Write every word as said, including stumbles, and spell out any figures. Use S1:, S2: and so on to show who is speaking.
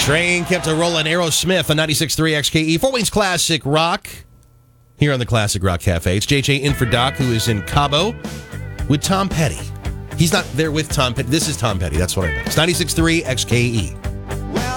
S1: Train kept a rolling. Aerosmith on ninety-six point three X K E. Fort Wayne's Classic Rock here on the Classic Rock Cafe. It's J J in for Doc, who is in Cabo with Tom Petty. He's not there with Tom Petty. This is Tom Petty. That's what I meant. It's ninety-six point three X K E.